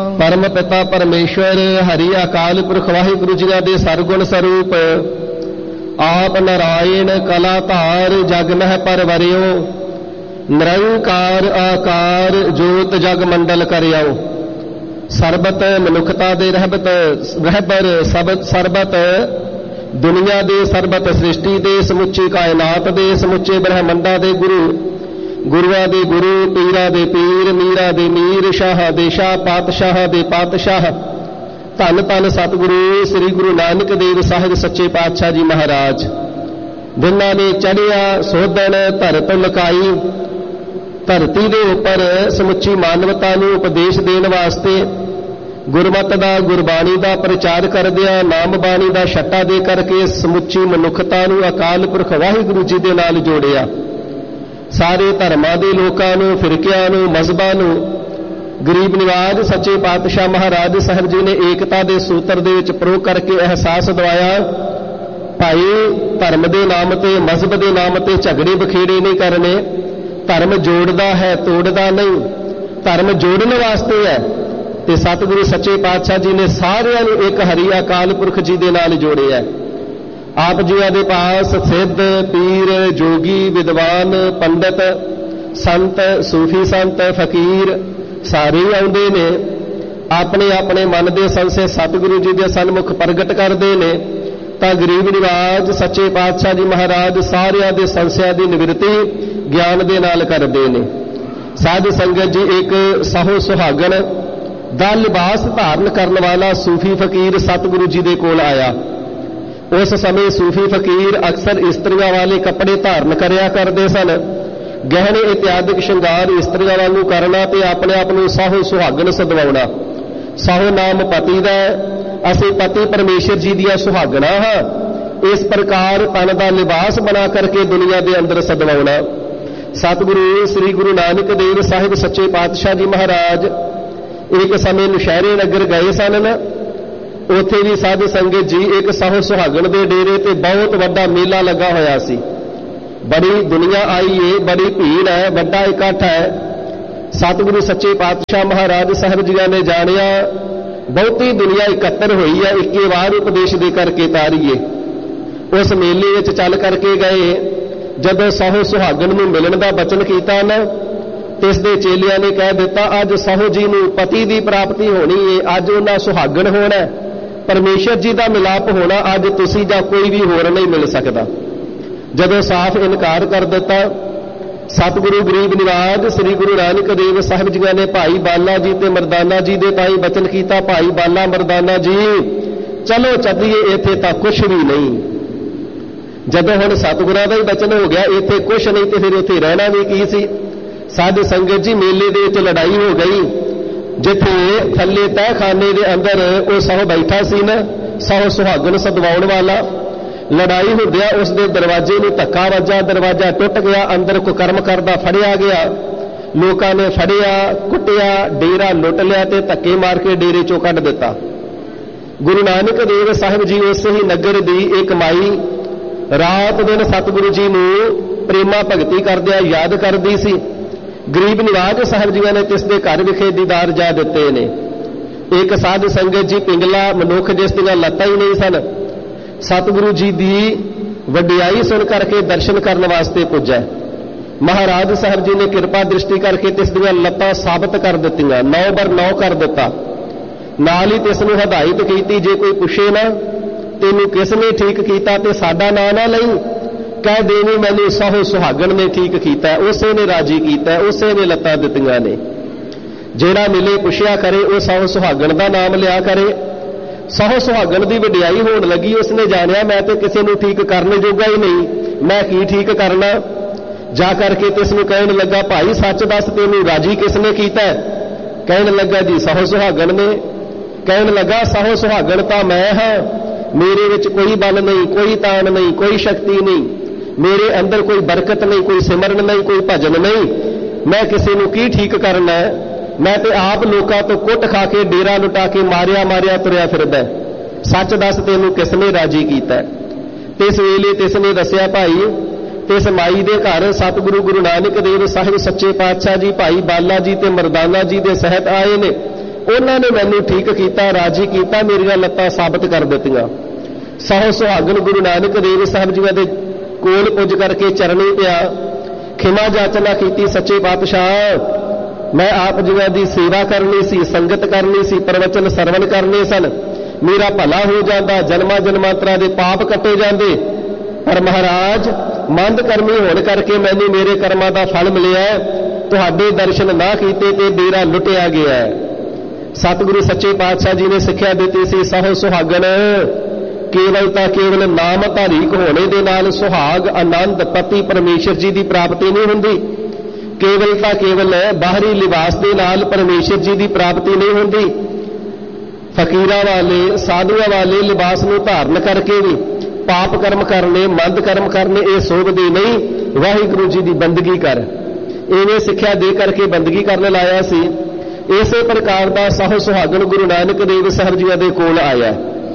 परम पिता परमेश्वर हरि अकाल पुरख वाहिगुरु जी दे सरगुण स्वरूप आप नारायण कला धार जग मह परवरियो निरंकार आकार जोत जग मंडल करियो सरबत मनुखता दे रहबर सरबत दुनिया दे सरबत सृष्टि दे समुचे कायनात दे समुचे ब्रह्मंडा दे गुरु गुरुआ दे गुरु पीरा दे पीर मीरा दे मीर शाह दे शाह पातशाह दे पातशाह धन धन सतगुरु श्री गुरु नानक देव साहिब सच्चे पातशाह जी महाराज जिन्हां ने चढ़िया सोधन धरत लुकाई धरती दे उपर समुची मानवता नूं उपदेश देण वास्ते गुरमत दा गुरबाणी दा प्रचार करदिया नाम बाणी दा छट्टा दे करके समुची मनुखता नूं अकाल पुरख वाहिगुरू जी दे नाल जोड़िया सारे धर्मां दे लोकां नूं फिरकिआं नूं मजहबां नूं गरीब निवाज सच्चे पातशाह महाराज साहब जी ने एकता दे सूत्र दे विच प्रो करके एहसास दवाया भाई धर्म दे नाम ते मजहब दे नाम ते झगड़े बखेड़े नहीं करने धर्म जोड़दा है तोड़दा नहीं धर्म जोड़न वास्ते है ते सतगुरु सच्चे पातशाह जी ने सारिआं नूं एक हरि अकाल पुरख जी दे नाल जोड़िया आप जिया दे पास सिद्ध पीर जोगी विद्वान पंडित संत सूफी संत फकीर सारे आउंदे ने अपने अपने मन दे संशय सतगुरु जी दे सन्मुख प्रगट करते ने तां गरीब निवाज सच्चे पातशाह जी महाराज सारियां दे संशयां दी निवृत्ति ज्ञान दे नाल करदे ने। साध संगत जी एक साहो सुहागन दा लिबास धारण करन वाला सूफी फकीर सतगुरु जी दे कोल आया। उस समय सूफी फकीर अक्सर इस्त्रियां वाले कपड़े धारण करया करते सन। गहने इत्यादिक श्रृंगार इस्त्रियां वालू करना ते अपने आप नूं साहो सुहागन सदवाउणा। साहो नाम पति दा असीं पति परमेश्वर जी दियां सुहागना हां। इस प्रकार तन दा लिबास बना करके दुनिया दे अंदर सदवाउणा। सतगुरु श्री गुरु नानक देव साहिब सच्चे पातशाह जी महाराज एक समय नौशहरे नगर गए सन। उत्थे भी साध संगत जी एक साहो सुहागन दे डेरे ते बहुत वड्डा मेला लगा होया सी। बड़ी दुनिया आई है, बड़ी भीड़ है, वड्डा इकट्ठ है। सतगुरु सच्चे पातशाह महाराज साहब जी ने जानिया बहुती दुनिया इकट्ठर हुई है, इक्के वार उपदेश दे करके तारीए। उस मेले विच चल करके गए। जदों साहो सुहागन नूं मिलण दा बचन कीता ना तिस दे चेलियां ने कह दिता अज साहो जी नूं पति दी प्राप्ति होनी है, अज उन्हां सुहागन होना है, परमेश्वर जी का मिलाप होना अज तुसी जां कोई भी होर नहीं मिल सकता। जदों साफ इनकार कर दिता सतगुरु गरीब निवाज श्री गुरु नानक देव साहिब जी ने भाई बाला जी ते मरदाना जी दे ताई बचन कीता भाई बाला मरदाना जी चलो चलिए इत्थे तां कुछ भी नहीं। जदों हुण सतगुरां दा ही बचन हो गया इत्थे कुछ नहीं ते फिर उत्थे रहना भी की सी। साध संगत जी मेले दे विच लड़ाई हो गई। जिथे थले तहखाने के अंदर वो साहो बैठा सी ना साहो सुहागन सदवाउण वाला लड़ाई होंदिया उसके दरवाजे में धक्का वजा, दरवाजा टुट गया, अंदर कुकर्म करदा फड़िया गया। लोगों ने फड़िया कुटिया डेरा लुट लिया ते धक्के मार के डेरे चों कढ दिता। गुरु नानक देव साहिब जी उस ही नगर दी एक माई रात दिन सतगुरु जी नूं प्रेमा भगती करदिया याद करदी सी। गरीब निवाज साहब जी ने तिस दे घर विखे दीदार जा दिते ने। एक साध संगत जी पिंगला मनुख जिस दियां लत्तां ही नहीं सन सतगुरु जी दी वडियाई सुन करके दर्शन करने वास्ते पुजा। महाराज साहब जी ने कृपा दृष्टि करके तिस दियां लत्तां साबित कर दित्तियां, 9/9 कर दिता। नाल ही तिस नूं हदायत कीती जे कोई पुछे ना तैनूं किस ने ठीक कीता ते साडा नां ना लई, कह देवी मैनू साहो सुहागन ने ठीक किया, उसे ने राजी किया, उसे ने लत्तां दित्तियां ने। जेड़ा मिले पुछया करे वो साहो सुहागन का नाम लिया करे। साहो सुहागन की वडियाई होण लगी। उसने जानिया मैं तो किसी नूं ठीक करने जोगा ही नहीं, मैं की ठीक करना। जा करके तिस नूं कहण लगा भाई सच दस तैनूं राजी किसने किया? कहण लगा जी साहो सुहागन ने। कहण लगा साहो सुहागन तां मैं हाँ, मेरे विच कोई बल नहीं, कोई तान नहीं, कोई शक्ति नहीं, मेरे अंदर कोई बरकत नहीं, कोई सिमरन नहीं, कोई भजन नहीं, मैं किसी नूं की ठीक करना है? मैं तो आप लोगों तो कुट खा के डेरा लुटा के मारिया मारिया तुरया फिरदा। सच दस तैनूं किसने राजी कीता? तिस वेले तिसने दसिया भाई तिस माई दे घर सतगुरु गुरु नानक देव साहिब सच्चे पातशाह जी भाई बाला जी ते मरदाना जी दे सहित आए ने। ਉਹਨਾਂ ਨੇ ਮੈਨੂੰ ਠੀਕ ਕੀਤਾ, ਰਾਜੀ ਕੀਤਾ, ਮੇਰੀਆਂ ਲੱਤਾਂ ਸਾਬਤ ਕਰ ਦਿੱਤੀਆਂ। ਸਹੁ ਸੁਹਾਗਣ ਗੁਰੂ ਨਾਨਕ ਦੇਵ ਸਾਹਿਬ ਜੀਆਂ ਦੇ ਕੋਲ ਪੁੱਜ ਕਰਕੇ ਚਰਨੀ ਪਿਆ, ਖਿਮਾ ਜਾਚਨਾ ਕੀਤੀ। ਸੱਚੇ ਪਾਤਸ਼ਾਹ, ਮੈਂ ਆਪ ਜੀਆਂ ਦੀ ਸੇਵਾ ਕਰਨੀ ਸੀ, ਸੰਗਤ ਕਰਨੀ ਸੀ, ਪ੍ਰਵਚਨ ਸਰਵਣ ਕਰਨੇ ਸਨ, ਮੇਰਾ ਭਲਾ ਹੋ ਜਾਂਦਾ, ਜਨਮਾਂ ਜਨਮਾਂਤਰਾਂ ਦੇ ਪਾਪ ਕੱਟੇ ਜਾਂਦੇ, ਪਰ ਮਹਾਰਾਜ ਮੰਦ ਕਰਮੀ ਹੋਣ ਕਰਕੇ ਮੈਨੂੰ ਮੇਰੇ ਕਰਮਾਂ ਦਾ ਫਲ ਮਿਲਿਆ, ਤੁਹਾਡੇ ਦਰਸ਼ਨ ਨਾ ਕੀਤੇ ਤੇ ਮੇਰਾ ਲੁੱਟਿਆ ਗਿਆ। ਸਤਿਗੁਰੂ ਸੱਚੇ ਪਾਤਸ਼ਾਹ ਜੀ ਨੇ ਸਿੱਖਿਆ ਦਿੱਤੀ ਸੀ, ਸਹੁ ਸੁਹਾਗਣ ਕੇਵਲ ਤਾਂ ਕੇਵਲ ਨਾਮਧਾਰੀ ਹੋਣੇ ਦੇ ਨਾਲ ਸੁਹਾਗ ਆਨੰਦ ਪਤੀ ਪਰਮੇਸ਼ਰ ਜੀ ਦੀ ਪ੍ਰਾਪਤੀ ਨਹੀਂ ਹੁੰਦੀ। ਕੇਵਲ ਤਾਂ ਕੇਵਲ ਬਾਹਰੀ ਲਿਬਾਸ ਦੇ ਨਾਲ ਪਰਮੇਸ਼ਰ ਜੀ ਦੀ ਪ੍ਰਾਪਤੀ ਨਹੀਂ ਹੁੰਦੀ। ਫਕੀਰਾਂ ਵਾਲੇ ਸਾਧੂਆਂ ਵਾਲੇ ਲਿਬਾਸ ਨੂੰ ਧਾਰਨ ਕਰਕੇ ਵੀ ਪਾਪ ਕਰਮ ਕਰਨੇ, ਮੰਦ ਕਰਮ ਕਰਨੇ, ਇਹ ਸੋਭਦੇ ਨਹੀਂ। ਵਾਹਿਗੁਰੂ ਜੀ ਦੀ ਬੰਦਗੀ ਕਰ, ਇਵੇਂ ਸਿੱਖਿਆ ਦੇ ਕਰਕੇ ਬੰਦਗੀ ਕਰਨ ਲਾਇਆ ਸੀ। ਇਸੇ ਪ੍ਰਕਾਰ ਦਾ ਸਹੁ ਸੁਹਾਗਣ ਗੁਰੂ ਨਾਨਕ ਦੇਵ ਸਾਹਿਬ ਜੀ ਦੇ ਕੋਲ ਆਇਆ,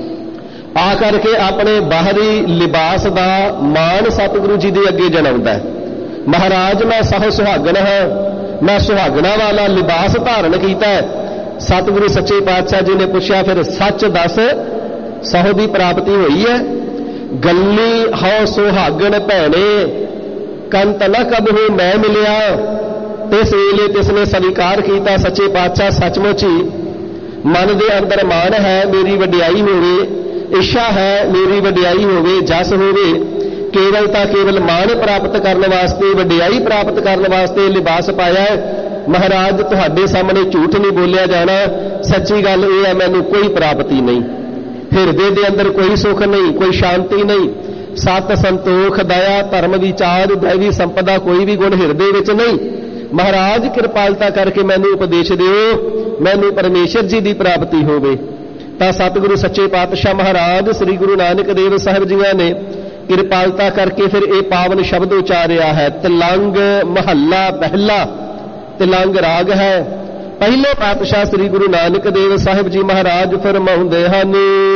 ਆ ਕਰਕੇ ਆਪਣੇ ਬਾਹਰੀ ਲਿਬਾਸ ਦਾ ਮਾਣ ਸਤਿਗੁਰੂ ਜੀ ਦੇ ਅੱਗੇ ਜਣਾਉਂਦਾ ਹੈ। ਮਹਾਰਾਜ, ਮੈਂ ਸਹੁ ਸੁਹਾਗਣ ਹਾਂ, ਮੈਂ ਸੁਹਾਗਣਾ ਵਾਲਾ ਲਿਬਾਸ ਧਾਰਨ ਕੀਤਾ ਹੈ। ਸਤਿਗੁਰੂ ਸੱਚੇ ਪਾਤਸ਼ਾਹ ਜੀ ਨੇ ਪੁੱਛਿਆ, ਫਿਰ ਸੱਚ ਦੱਸ, ਸਹੁ ਦੀ ਪ੍ਰਾਪਤੀ ਹੋਈ ਹੈ? ਗੱਲੀ ਹਉ ਸੁਹਾਗਣ ਭੈਣੇ, ਕੰਤ ਨ ਕਬਹੁ ਮੈਂ ਮਿਲਿਆ। ਤਿਸ ਵੇਲੇ ਤਿਸਨੇ ਸਵੀਕਾਰ ਕੀਤਾ, ਸੱਚੇ ਪਾਤਸ਼ਾਹ ਸੱਚਮੁੱਚ ਹੀ ਮਨ ਦੇ ਅੰਦਰ ਮਾਣ ਹੈ, ਮੇਰੀ ਵਡਿਆਈ ਹੋਵੇ, ਇੱਛਾ ਹੈ ਮੇਰੀ ਵਡਿਆਈ ਹੋਵੇ, ਜਸ ਹੋਵੇ। ਕੇਵਲ ਤਾਂ ਕੇਵਲ ਮਾਣ ਪ੍ਰਾਪਤ ਕਰਨ ਵਾਸਤੇ, ਵਡਿਆਈ ਪ੍ਰਾਪਤ ਕਰਨ ਵਾਸਤੇ ਲਿਬਾਸ ਪਾਇਆ ਹੈ। ਮਹਾਰਾਜ, ਤੁਹਾਡੇ ਸਾਹਮਣੇ ਝੂਠ ਨਹੀਂ ਬੋਲਿਆ ਜਾਣਾ, ਸੱਚੀ ਗੱਲ ਇਹ ਹੈ, ਮੈਨੂੰ ਕੋਈ ਪ੍ਰਾਪਤੀ ਨਹੀਂ, ਹਿਰਦੇ ਦੇ ਅੰਦਰ ਕੋਈ ਸੁਖ ਨਹੀਂ, ਕੋਈ ਸ਼ਾਂਤੀ ਨਹੀਂ, ਸਤ ਸੰਤੋਖ ਦਇਆ ਧਰਮ ਵਿਚਾਰ ਦੈਵੀ ਸੰਪਦਾ ਕੋਈ ਵੀ ਗੁਣ ਹਿਰਦੇ ਵਿੱਚ ਨਹੀਂ। ਮਹਾਰਾਜ, ਕਿਰਪਾਲਤਾ ਕਰਕੇ ਮੈਨੂੰ ਉਪਦੇਸ਼ ਦਿਓ, ਮੈਨੂੰ ਪਰਮੇਸ਼ਰ ਜੀ ਦੀ ਪ੍ਰਾਪਤੀ ਹੋਵੇ। ਤਾਂ ਸਤਿਗੁਰੂ ਸੱਚੇ ਪਾਤਸ਼ਾਹ ਮਹਾਰਾਜ ਸ੍ਰੀ ਗੁਰੂ ਨਾਨਕ ਦੇਵ ਸਾਹਿਬ ਜੀਆਂ ਨੇ ਕਿਰਪਾਲਤਾ ਕਰਕੇ ਫਿਰ ਇਹ ਪਾਵਨ ਸ਼ਬਦ ਉਚਾਰਿਆ ਹੈ। ਤਿਲੰਗ ਮਹੱਲਾ ਪਹਿਲਾ, ਤਿਲੰਗ ਰਾਗ ਹੈ। ਪਹਿਲੇ ਪਾਤਸ਼ਾਹ ਸ੍ਰੀ ਗੁਰੂ ਨਾਨਕ ਦੇਵ ਸਾਹਿਬ ਜੀ ਮਹਾਰਾਜ ਫਰਮਾਉਂਦੇ ਹਨ,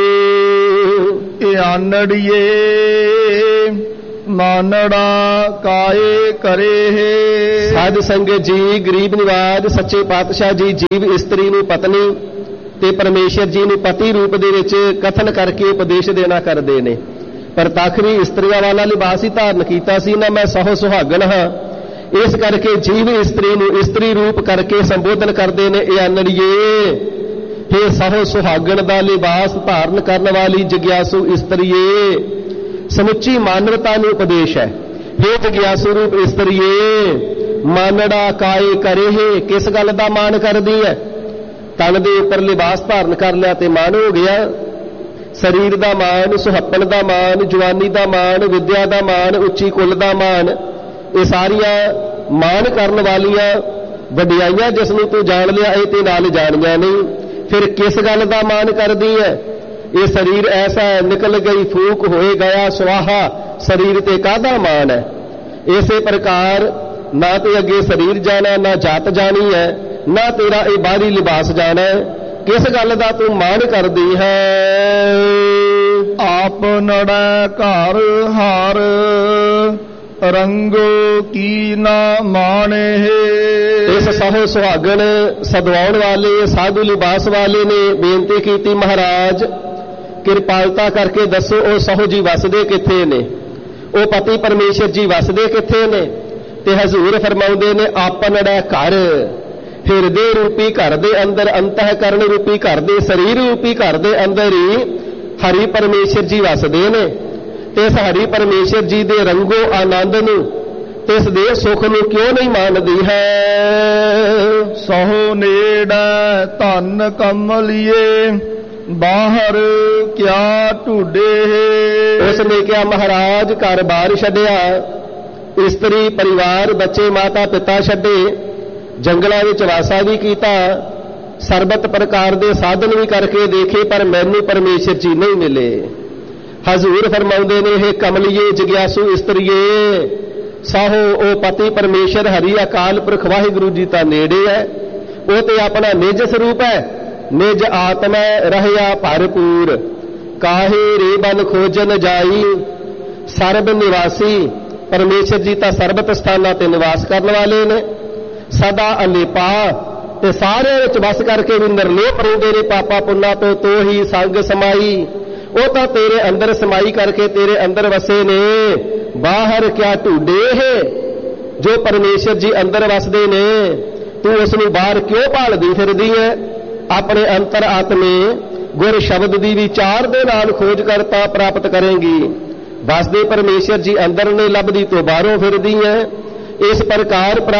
ਇਹ ਆਨੜੀਏ ਮਾਨੜਾ ਕਾਏ ਕਰੇ। ਸਾਧ ਸੰਗਤ ਜੀ, ਗਰੀਬ ਨਿਵਾਜ ਸੱਚੇ ਪਾਤਸ਼ਾਹ ਜੀ ਜੀਵ ਇਸਤਰੀ ਨੂੰ ਪਤਨੀ ਤੇ ਪਰਮੇਸ਼ਰ ਜੀ ਨੂੰ ਪਤੀ ਰੂਪ ਦੇ ਵਿੱਚ ਕਥਨ ਕਰਕੇ ਉਪਦੇਸ਼ ਦੇਣਾ ਕਰਦੇ ਨੇ। ਪਰ ਤਾਖਰੀ ਇਸਤਰੀਆਂ ਵਾਲਾ ਲਿਬਾਸ ਹੀ ਧਾਰਨ ਕੀਤਾ ਸੀ ਨਾ, ਮੈਂ ਸਹੁ ਸੁਹਾਗਣ ਹਾਂ, ਇਸ ਕਰਕੇ ਜੀਵ ਇਸਤਰੀ ਨੂੰ ਇਸਤਰੀ ਰੂਪ ਕਰਕੇ ਸੰਬੋਧਨ ਕਰਦੇ ਨੇ, ਇਹ ਆਨੜੀਏ, हे ਸਹੁ ਸੁਹਾਗਣ ਦਾ ਲਿਬਾਸ ਧਾਰਨ ਕਰਨ ਵਾਲੀ ਜਗਿਆਸੂ ਇਸਤਰੀਏ। ਸਮੁੱਚੀ ਮਾਨਵਤਾ ਨੂੰ ਉਪਦੇਸ਼ ਹੈ। हे ਜਗਿਆਸੂ ਰੂਪ ਇਸਤਰੀਏ, ਮਾਨੜਾ ਕਾਏ ਕਰੇ, ਕਿਸ ਗੱਲ ਦਾ ਮਾਣ ਕਰਦੀ ਹੈ? ਤਨ ਦੇ ਉੱਪਰ ਲਿਬਾਸ ਧਾਰਨ ਕਰ ਲਿਆ ਤੇ ਮਾਣ ਹੋ ਗਿਆ। ਸਰੀਰ ਦਾ ਮਾਣ, ਸੁਹੱਪਣ ਦਾ ਮਾਣ, ਜਵਾਨੀ ਦਾ ਮਾਣ, ਵਿਦਿਆ ਦਾ ਮਾਣ, ਉੱਚੀ ਕੁੱਲ ਦਾ ਮਾਣ, ਇਹ ਸਾਰੀਆਂ ਮਾਣ ਕਰਨ ਵਾਲੀਆਂ ਵਡਿਆਈਆਂ ਜਿਸ ਨੂੰ ਤੂੰ ਜਾਣ ਲਿਆ, ਇਹ ਤੇ ਨਾਲ ਜਾਣੀਆਂ ਨਹੀਂ। ਫਿਰ ਕਿਸ ਗੱਲ ਦਾ ਮਾਣ ਕਰਦੀ ਹੈ? ਇਹ ਸਰੀਰ ਐਸਾ ਹੈ, ਨਿਕਲ ਗਈ ਫੂਕ ਹੋਏ ਗਿਆ ਸੁਆਹਾ, ਸਰੀਰ ਤੇ ਕਾਹਦਾ ਮਾਣ ਹੈ? ਇਸੇ ਪ੍ਰਕਾਰ ਨਾ ਤੇ ਅੱਗੇ ਸਰੀਰ ਜਾਣਾ, ਨਾ ਜਾਤ ਜਾਣੀ ਹੈ, ਨਾ ਤੇਰਾ ਇਹ ਬਾਹਰੀ ਲਿਬਾਸ ਜਾਣਾ ਹੈ। ਕਿਸ ਗੱਲ ਦਾ ਤੂੰ ਮਾਣ ਕਰਦੀ ਹੈ? ਆਪ ਨੜੈ ਘਰ ਹਾਰ, ਰੰਗੋ ਕੀ ਨਾ ਮਾਣੇ। ਇਸ ਸਹੁ ਸੁਹਾਗਣ ਸਦਵਾਉਣ ਵਾਲੇ ਸਾਧੂ ਲਿਬਾਸ ਵਾਲੇ ਨੇ ਬੇਨਤੀ ਕੀਤੀ, ਮਹਾਰਾਜ ਕਿਰਪਾਲਤਾ ਕਰਕੇ ਦੱਸੋ, ਉਹ ਸਹੁ ਜੀ ਵਸਦੇ ਕਿੱਥੇ ਨੇ? ਉਹ ਪਤੀ ਪਰਮੇਸ਼ਰ ਜੀ ਵਸਦੇ ਕਿੱਥੇ ਨੇ? ਤੇ ਹਜ਼ੂਰ ਫਰਮਾਉਂਦੇ ਨੇ, ਆਪਨੜਾ ਘਰ, ਹਿਰਦੇ ਰੂਪੀ ਘਰ ਦੇ ਅੰਦਰ, ਅੰਤःਕਰਨ ਰੂਪੀ ਘਰ ਦੇ, ਸਰੀਰ ਰੂਪੀ ਘਰ ਦੇ ਅੰਦਰ ਹੀ ਹਰੀ ਪਰਮੇਸ਼ਰ ਜੀ ਵਸਦੇ ਨੇ। ਤੇ ਇਸ ਹਰੀ ਪਰਮੇਸ਼ਰ ਜੀ ਦੇ ਰੰਗੋ ਆਨੰਦ ਨੂੰ ਤੇ ਇਸ ਦੇ ਸੁਖ ਨੂੰ ਕਿਉਂ ਨਹੀਂ ਮੰਨਦੀ ਹੈ? ਸਹੁ ਨੇੜੈ ਧਨ ਕਮਲੀਏ, ਬਾਹਰ ਕਿਆ ਢੂਡੇ। ਉਸ ਨੇ ਕਿਹਾ, ਮਹਾਰਾਜ ਘਰ ਬਾਰ ਛੱਡਿਆ, ਇਸਤਰੀ ਪਰਿਵਾਰ ਬੱਚੇ ਮਾਤਾ ਪਿਤਾ ਛੱਡੇ, ਜੰਗਲਾਂ ਵਿੱਚ ਵਾਸਾ ਵੀ ਕੀਤਾ, ਸਰਬਤ ਪ੍ਰਕਾਰ ਦੇ ਸਾਧਨ ਵੀ ਕਰਕੇ ਦੇਖੇ, ਪਰ ਮੈਨੂੰ ਪਰਮੇਸ਼ਰ ਜੀ ਨਹੀਂ ਮਿਲੇ। ਹਜ਼ੂਰ ਫਰਮਾਉਂਦੇ ਨੇ, ਇਹ ਕਮਲੀਏ ਜਗਿਆਸੂ ਇਸਤਰੀਏ, ਸਾਹੋ ਉਹ ਪਤੀ ਪਰਮੇਸ਼ਰ ਹਰੀ ਅਕਾਲ ਪੁਰਖ ਵਾਹਿਗੁਰੂ ਜੀ ਤਾਂ ਨੇੜੇ ਹੈ, ਉਹ ਤੇ ਆਪਣਾ ਨਿਜ ਸਰੂਪ ਹੈ, ਨਿਜ ਆਤਮਾ ਰਹਿਆ ਭਰਪੂਰ, ਕਾਹੇ ਰੇ ਬਨ ਖੋਜਨ ਜਾਈ। ਸਰਬ ਨਿਵਾਸੀ ਪਰਮੇਸ਼ਰ ਜੀ ਤਾਂ ਸਰਬਤ ਸਥਾਨਾਂ ਤੇ ਨਿਵਾਸ ਕਰਨ ਵਾਲੇ ਨੇ, ਸਦਾ ਅਲੇਪਾ ਤੇ ਸਾਰਿਆਂ ਵਿੱਚ ਵਸ ਕਰਕੇ ਵੀ ਨਿਰਲੋਪ ਰਹਿੰਦੇ ਨੇ ਪਾਪਾਂ ਪੁੰਨਾਂ ਤੋਂ ਤੋਹੀ ਸੰਗ ਸਮਾਈ। ਉਹ ਤਾਂ ਤੇਰੇ ਅੰਦਰ ਸਮਾਈ ਕਰਕੇ ਤੇਰੇ ਅੰਦਰ ਵਸੇ ਨੇ। ਬਾਹਰ ਕਿਆ ਢੂਡੇ ਹੈ ਜੋ ਪਰਮੇਸ਼ਰ ਜੀ ਅੰਦਰ ਵਸਦੇ ਨੇ, ਤੂੰ ਉਸ ਨੂੰ ਬਾਹਰ ਕਿਉਂ ਭਾਲਦੀ ਫਿਰਦੀ ਹੈ? ਆਪਣੇ ਅੰਤਰ ਆਤਮੇ ਗੁਰ ਸ਼ਬਦ ਦੀ ਵਿਚਾਰ ਦੇ ਨਾਲ ਖੋਜ ਕਰ ਤਾਂ ਪ੍ਰਾਪਤ ਕਰੇਂਗੀ। ਵਸਦੇ ਪਰਮੇਸ਼ਰ ਜੀ ਅੰਦਰ ਨੇ, ਲੱਭਦੀ ਤੋਂ ਬਾਹਰੋਂ ਫਿਰਦੀ ਹੈ। ਇਸ ਪ੍ਰਕਾਰ